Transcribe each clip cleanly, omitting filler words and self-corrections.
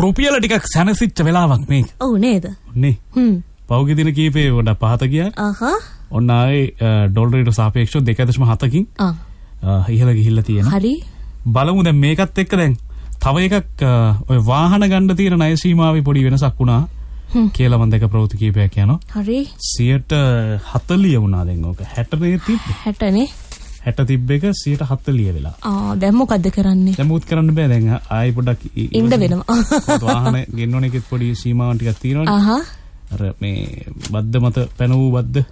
රුපියල ටිකක් සැනසෙච්ච වෙලාවක් මේක. ඔව් නේද? නේ. පෞගේ දින කීපේ වඩා පහත ගියා. ඔන්න ආයේ ඩොලරයට සාපේක්ෂව 2.7කින් ඉහළ ගිහිල්ලා තියෙනවා. හරි. බලමු දැන් මේකත් එක්ක දැන් තව එකක් ඔය වාහන ගන්න තියෙන ණය සීමාවේ පොඩි වෙනසක් වුණා. කියලා මම දැක ප්‍රවෘත්ති කීපයක් යනවා. හරි. 140 වුණා දැන් ඕක. 60 නේ තිබ්බේ. 60 නේ. 60 තිබ්බ එක 140 වෙලා. දැන් මොකද්ද කරන්නේ? දැන් මොකුත් කරන්න බෑ දැන් ආයි පොඩ්ඩක් ඉන්න වෙනවා. වාහන ගෙන්නන එකෙත් පොඩි සීමාවන් ටිකක් තියෙනවනේ. අර මේ බද්ද මත පැනවූ බද්ද.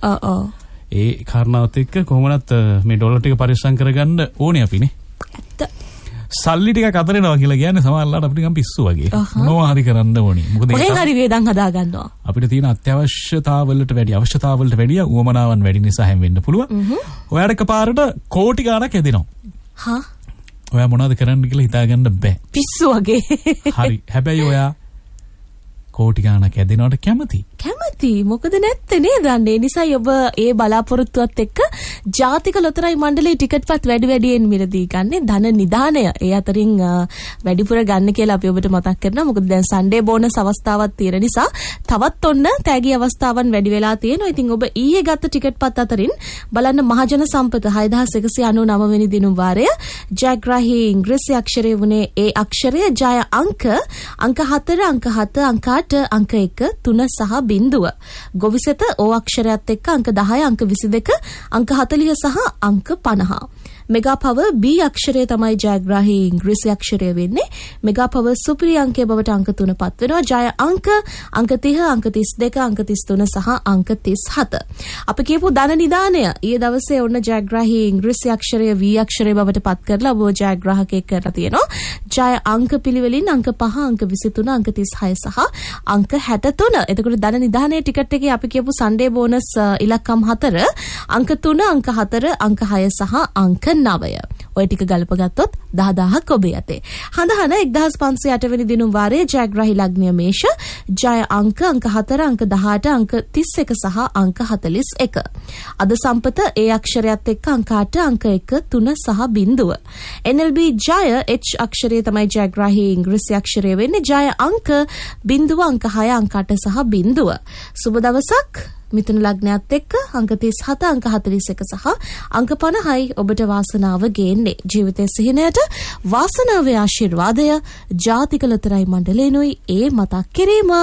ඒ කාරණාවත් එක්ක කොහොමවත් මේ ඩොලර් ටික පරිස්සම් කරගන්න ඕනේ අපිනේ. ඇත්ත. සල්ලි ටිකක් අතරේනවා කියලා කියන්නේ සමහරවිට අපිට නිකන් පිස්සු වගේ. මොනවා හරි කරන්න ඕනේ. මොකද ඒක හරි වේදන් හදා ගන්නවා. අපිට තියෙන අවශ්‍යතාවවලට වැඩි උවමනාවන් වැඩි නිසා හැම වෙන්න පුළුවන්. ඔයාට එකපාරට කෝටි ගාණක් හැදෙනවා. හා. ඔයා මොනවද කරන්න කියලා හිතාගන්න බෑ. පිස්සු වගේ. හරි. හැබැයි ඔයා කෝටි ගාණක් හැදෙනවට කැමති. මොකද නැත්තේ නේද? ඒ නිසායි ඔබ ඒ බලාපොරොත්තුවත් එක්ක ජාතික ලොතරැයි මණ්ඩලයේ ටිකට්පත් වැඩියෙන් මිලදී ගන්න ධන නිධානය. ඒ අතරින් වැඩිපුර ගන්න කියලා අපි ඔබට මතක් කරනවා. මොකද දැන් සන්ඩේ බෝනස් අවස්ථාවක් තියෙන නිසා තවත් ඔන්න තෑගි අවස්ථාවන් වැඩි වෙලා තියෙනවා. ඉතින් ඔබ ඊයේ ගත්ත ටිකට්පත් අතරින් බලන්න මහජන සම්පත 6199 වෙනි දිනුම් වාරය ජයග්‍රාහී ඉංග්‍රීසි අක්ෂරය වුණේ ඒ අක්ෂරය ජය අංක 4 අංක 7 අංක 8 අංක 1 3 සහ 0. ගොවිසෙත ඕ අක්ෂරයත් එක්ක අංක 10 අංක 22 අංක 40 සහ අංක 50. මෙගා පවර් B අක්ෂරය තමයි ජයග්‍රාහී ඉංග්‍රීසි අක්ෂරය වෙන්නේ. මෙගා පවර් සුපිරි අංකය බවට අංක 3 පත් වෙනවා. ජය අංක 30 අංක 32 අංක 33 සහ අංක 37. අපි කියපු ධන නිදානය ඊයේ දවසේ ඔන්න ජයග්‍රාහී ඉංග්‍රීසි අක්ෂරය V අක්ෂරය බවට පත් කරලා ඔබ ජයග්‍රාහකයෙක් කරලා තියෙනවා. ජය අංක පිළිවෙලින් අංක 5 අංක 23 අංක 36 සහ අංක 63. එතකොට ධන නිදානයේ ටිකට් එකේ අපි කියපු සන්ඩේ බෝනස් ඉලක්කම් 4 අංක 3 අංක 4 අංක 6 සහ අංක 9. ඔය ටික ගලප ගත්තොත් 10000ක් ඔබේ අතේ. හඳහන 1508 වෙනි දිනුම් වාරයේ ජයග්‍රාහී ලග්නය මේෂ ජය අංක 4 අංක 18 අංක 31 සහ අංක 41. අද සම්පත ඒ අක්ෂරයත් එක්ක අංක 8 අංක 1 3 සහ 0. NLB ජය H අක්ෂරය තමයි ජයග්‍රාහී ඉංග්‍රීසි අක්ෂරය වෙන්නේ. ජය අංක 0 අංක 6 අංක 8 සහ 0. සුබ දවසක්. මිථුන ලග්නයත් එක්ක අංක 37 අංක 41 සහ අංක 50යි ඔබට වාසනාව ගේන්නේ. ජීවිතයේ සිහිනයට වාසනාවේ ආශිර්වාදය ජාතික ලොතරැයි මණ්ඩලයෙන්ුයි ඒ මතක් කිරීම.